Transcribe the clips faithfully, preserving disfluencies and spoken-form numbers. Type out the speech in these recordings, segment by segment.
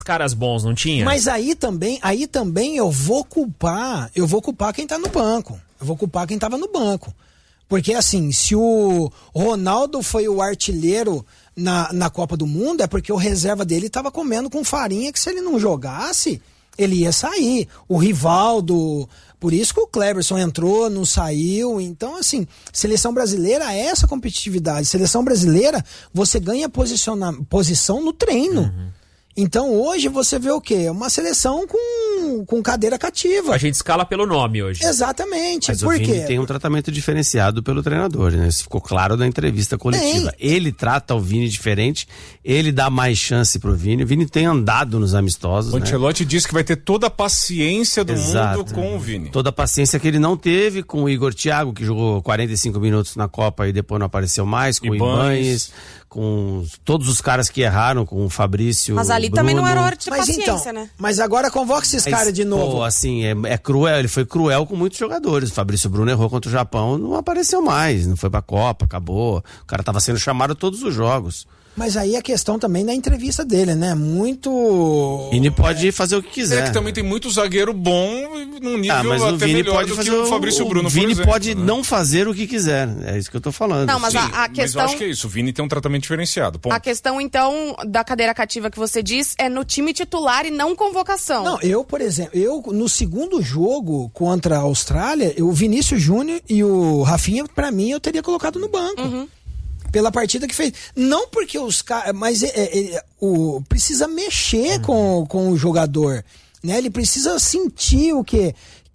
caras bons, não tinha? Mas aí também, aí também eu vou culpar, eu vou culpar quem tá no banco. Eu vou culpar quem tava no banco. Porque assim, se o Ronaldo foi o artilheiro na, na Copa do Mundo, é porque o reserva dele tava comendo com farinha que se ele não jogasse, ele ia sair. O Rivaldo, por isso que o Cleberson entrou, não saiu. Então assim, seleção brasileira é essa competitividade. Seleção brasileira, você ganha posiciona, posição no treino. Uhum. Então hoje você vê o quê? Uma seleção com, com cadeira cativa. A gente escala pelo nome hoje. Exatamente. Mas Por o Vini quê? tem um tratamento diferenciado pelo treinador, né? Isso ficou claro na entrevista coletiva. Tem. Ele trata o Vini diferente, ele dá mais chance pro Vini. O Vini tem andado nos amistosos. O Ancelotti né? disse que vai ter toda a paciência do Exato. mundo com o Vini. Toda a paciência que ele não teve com o Igor Thiago, que jogou quarenta e cinco minutos na Copa e depois não apareceu mais, com o Ibanez, com todos os caras que erraram, com o Fabrício. Mas ali Bruno. também não era hora de ter Mas paciência, então, né? Mas agora convoca esses caras de novo. Pô, assim, é, é cruel, ele foi cruel com muitos jogadores. O Fabrício Bruno errou contra o Japão, não apareceu mais, não foi pra Copa, acabou. O cara tava sendo chamado a todos os jogos. Mas aí a questão também da entrevista dele, né? Muito... Vini pode fazer o que quiser. É que também tem muito zagueiro bom num nível ah, mas até o Vini melhor pode do fazer que o Fabrício o, Bruno, o Vini por exemplo, pode né? não fazer o que quiser, é isso que eu tô falando. Não, mas Sim, a, a questão... Mas eu acho que é isso, o Vini tem um tratamento diferenciado, ponto. A questão, então, da cadeira cativa que você diz é no time titular e não convocação. Não, eu, por exemplo, eu no segundo jogo contra a Austrália, o Vinícius Júnior e o Rafinha, pra mim, eu teria colocado no banco. Uhum. Pela partida que fez. Não porque os caras. Mas é, é, é, o, precisa mexer uhum. com, com o jogador. Né? Ele precisa sentir o quê?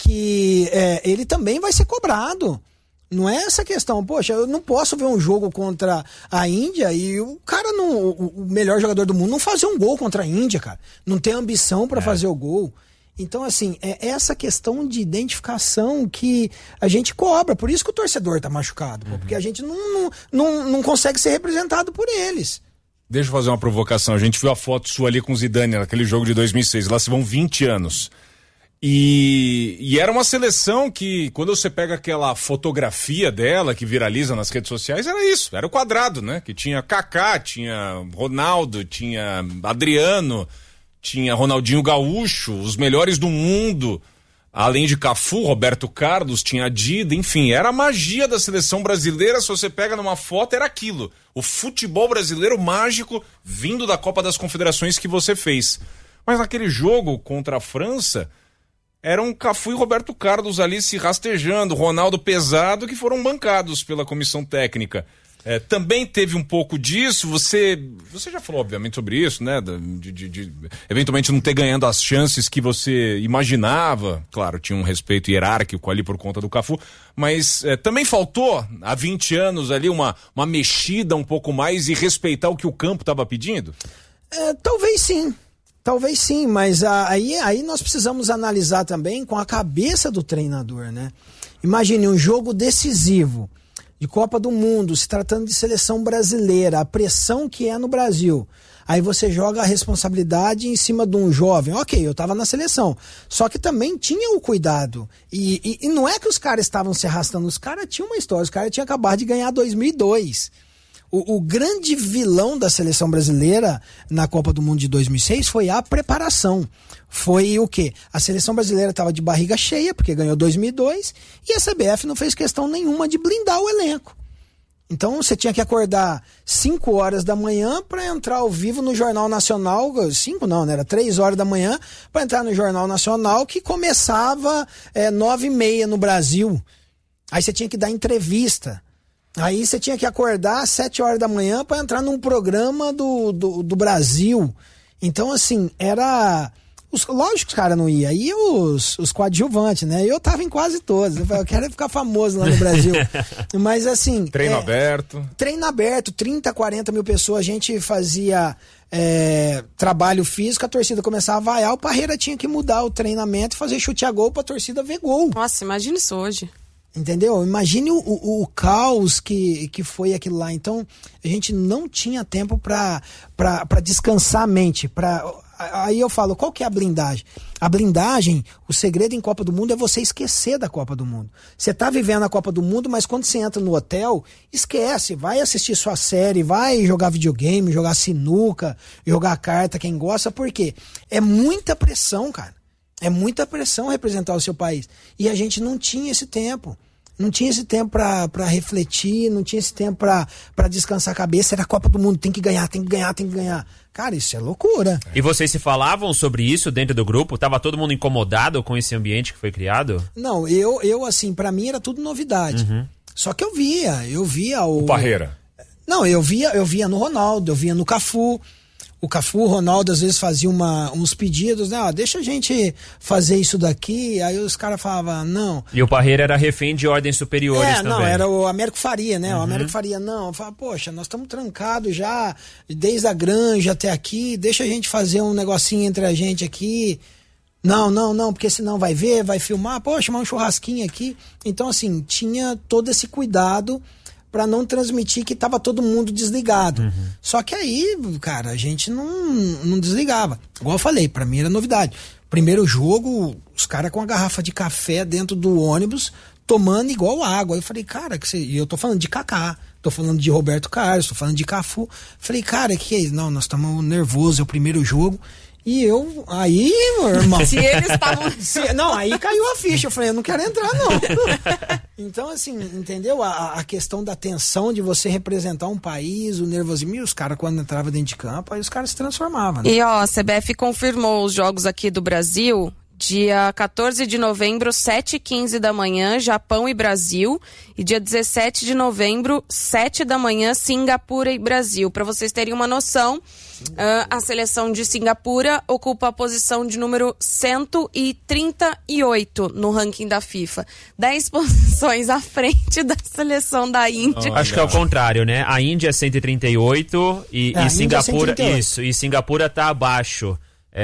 Que é, ele também vai ser cobrado. Não é essa questão. Poxa, eu não posso ver um jogo contra a Índia e o cara, não, o melhor jogador do mundo, não fazer um gol contra a Índia, cara. Não ter ambição para é. fazer o gol. Então, assim, é essa questão de identificação que a gente cobra. Por isso que o torcedor tá machucado. Uhum. Porque a gente não, não, não, não consegue ser representado por eles. Deixa eu fazer uma provocação. A gente viu a foto sua ali com o Zidane naquele jogo de dois mil e seis. Lá se vão vinte anos. E, e era uma seleção que, quando você pega aquela fotografia dela que viraliza nas redes sociais, era isso. Era o quadrado, né? Que tinha Kaká, tinha Ronaldo, tinha Adriano... Tinha Ronaldinho Gaúcho, os melhores do mundo, além de Cafu, Roberto Carlos, tinha Dida, enfim, era a magia da seleção brasileira. Se você pega numa foto, era aquilo, o futebol brasileiro mágico vindo da Copa das Confederações que você fez. Mas naquele jogo contra a França, eram Cafu e Roberto Carlos ali se rastejando, Ronaldo pesado, que foram bancados pela comissão técnica. É, também teve um pouco disso, você você já falou obviamente sobre isso, né, de, de, de eventualmente não ter ganhando as chances que você imaginava, claro, tinha um respeito hierárquico ali por conta do Cafu, mas é, também faltou há vinte anos ali uma, uma mexida um pouco mais e respeitar o que o campo estava pedindo? É, talvez sim, talvez sim, mas a, aí, aí nós precisamos analisar também com a cabeça do treinador, né? Imagine um jogo decisivo de Copa do Mundo, se tratando de seleção brasileira, a pressão que é no Brasil. Aí você joga a responsabilidade em cima de um jovem. Ok, eu tava na seleção. Só que também tinha o cuidado. E, e, e não é que os caras estavam se arrastando, os caras tinham uma história, os caras tinham acabado de ganhar dois mil e dois. O, o grande vilão da seleção brasileira na Copa do Mundo de dois mil e seis foi a preparação. Foi o quê? A seleção brasileira estava de barriga cheia, porque ganhou dois mil e dois, e a C B F não fez questão nenhuma de blindar o elenco. Então você tinha que acordar cinco horas da manhã para entrar ao vivo no Jornal Nacional, cinco não, né? Era três horas da manhã para entrar no Jornal Nacional, que começava é, nove e meia no Brasil. Aí você tinha que dar entrevista. Aí você tinha que acordar às sete horas da manhã para entrar num programa do, do, do Brasil. Então, assim, era... Os, lógico que os caras não iam. Aí os, os coadjuvantes, né? Eu tava em quase todos. Eu falei, eu quero ficar famoso lá no Brasil. Mas, assim... Treino é, aberto. Treino aberto, trinta, quarenta mil pessoas. A gente fazia é, trabalho físico, a torcida começava a vaiar. O Parreira tinha que mudar o treinamento e fazer chute a gol pra torcida ver gol. Nossa, imagina isso hoje. Entendeu? Imagine o, o, o caos que, que foi aquilo lá. Então, a gente não tinha tempo para descansar a mente. Pra, aí eu falo, qual que é a blindagem? A blindagem, o segredo em Copa do Mundo é você esquecer da Copa do Mundo. Você tá vivendo a Copa do Mundo, mas quando você entra no hotel, esquece, vai assistir sua série, vai jogar videogame, jogar sinuca, jogar carta, quem gosta, por quê? É muita pressão, cara. É muita pressão representar o seu país. E a gente não tinha esse tempo. Não tinha esse tempo pra, pra refletir, não tinha esse tempo pra, pra descansar a cabeça. Era a Copa do Mundo, tem que ganhar, tem que ganhar, tem que ganhar. Cara, isso é loucura. E vocês se falavam sobre isso dentro do grupo? Tava todo mundo incomodado com esse ambiente que foi criado? Não, eu, eu assim, pra mim era tudo novidade. Uhum. Só que eu via, eu via o... O Parreira. Não, eu via, eu via no Ronaldo, eu via no Cafu. O Cafu, o Ronaldo, às vezes fazia uma, uns pedidos, né? Ah, deixa a gente fazer isso daqui. Aí os caras falavam, não. E o Parreira era refém de ordens superiores é, também. Não, era o Américo Faria, né? Uhum. O Américo Faria, não. Eu falava, poxa, nós estamos trancados já, desde a granja até aqui, deixa a gente fazer um negocinho entre a gente aqui. Não, não, não, porque senão vai ver, vai filmar, pô, chamar um churrasquinho aqui. Então, assim, tinha todo esse cuidado para não transmitir que tava todo mundo desligado. Uhum. Só que aí, cara, a gente não, não desligava. Igual eu falei, para mim era novidade. Primeiro jogo, os caras com a garrafa de café dentro do ônibus, tomando igual água. Aí eu falei, cara, que você... e eu tô falando de Kaká, tô falando de Roberto Carlos, tô falando de Cafu. Falei, cara, que é isso? Não, nós estamos nervosos, é o primeiro jogo. E eu, aí, meu irmão... Se eles estavam... Não, aí caiu a ficha. Eu falei, eu não quero entrar, não. Então, assim, entendeu? A, a questão da tensão de você representar um país, o nervosismo. E os caras, quando entravam dentro de campo, aí os caras se transformavam. Né? E, ó, a C B F confirmou os jogos aqui do Brasil... Dia quatorze de novembro, sete e quinze da manhã, Japão e Brasil. E dia dezessete de novembro, sete da manhã, Singapura e Brasil. Para vocês terem uma noção, uh, a seleção de Singapura ocupa a posição de número cento e trinta e oito no ranking da FIFA. dez posições à frente da seleção da Índia. Oh, acho que é o contrário, né? A Índia é cento e trinta e oito e, é, e Singapura, isso, e Singapura tá abaixo.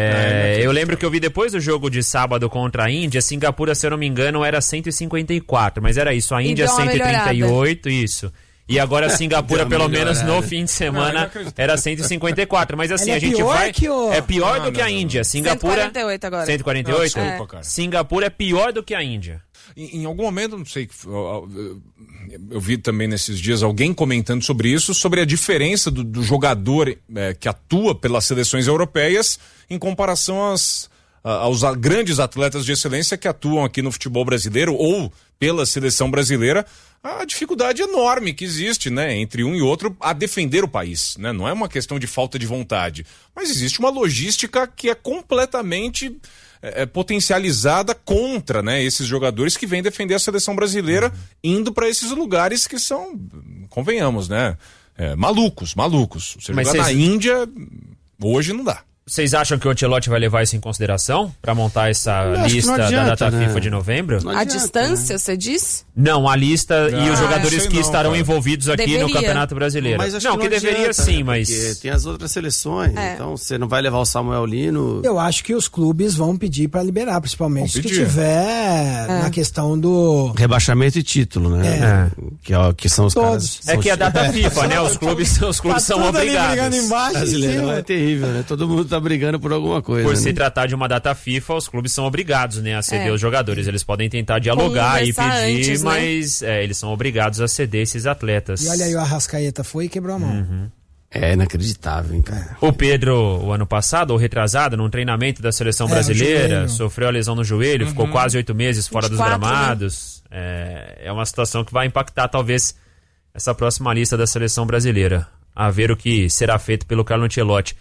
É, eu lembro que eu vi depois do jogo de sábado contra a Índia, Singapura, se eu não me engano, era cento e cinquenta e quatro, mas era isso, a Índia cento e trinta e oito, isso. E agora Singapura, pelo menos no fim de semana, era cento e cinquenta e quatro. Mas assim, é a gente vai... O... É pior não, do que a Índia. Não. Singapura... cento e quarenta e oito agora. cento e quarenta e oito? Não, desculpa, cara. Singapura é pior do que a Índia. Em, em algum momento, não sei, eu, eu, eu vi também nesses dias alguém comentando sobre isso, sobre a diferença do, do jogador é, que atua pelas seleções europeias em comparação às, aos grandes atletas de excelência que atuam aqui no futebol brasileiro ou pela seleção brasileira. A dificuldade enorme que existe, né, entre um e outro a defender o país, né? Não é uma questão de falta de vontade, mas existe uma logística que é completamente é, potencializada contra, né, esses jogadores que vêm defender a seleção brasileira, uhum. indo para esses lugares que são, convenhamos, né, é, malucos, malucos. Você mas jogar cês... na Índia, hoje não dá. Vocês acham que o Ancelotti vai levar isso em consideração para montar essa lista adianta, da data né? FIFA de novembro? Adianta, a distância, né? Você diz? Não, a lista ah, e os jogadores que não, estarão cara. envolvidos aqui deveria. no Campeonato Brasileiro. Mas acho não, que, não que adianta, deveria sim, né? mas... Porque tem as outras seleções, é. Então você não vai levar o Samuel Lino... Eu acho que os clubes vão pedir para liberar, principalmente se tiver é. na questão do... Rebaixamento e título, né? É. Que, ó, que são os Todos. caras... É que a data FIFA, né? Os clubes, os clubes tá são obrigados. Embaixo, brasileiro é terrível, né? Todo mundo tá brigando por alguma coisa. Por né? se tratar de uma data FIFA, os clubes são obrigados, né, a ceder é. os jogadores. Eles podem tentar dialogar Conversar e pedir, antes, mas né? é, eles são obrigados a ceder esses atletas. E olha aí, o Arrascaeta foi e quebrou a mão. Uhum. É inacreditável, hein, cara. O Pedro, o ano passado, ou retrasado, num treinamento da seleção é, brasileira, sofreu a lesão no joelho, uhum. ficou quase oito meses fora vinte e quatro, dos gramados. Né? É, é uma situação que vai impactar, talvez, essa próxima lista da seleção brasileira. A ver o que será feito pelo Carlo Ancelotti.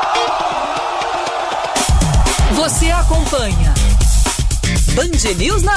Você acompanha Band News na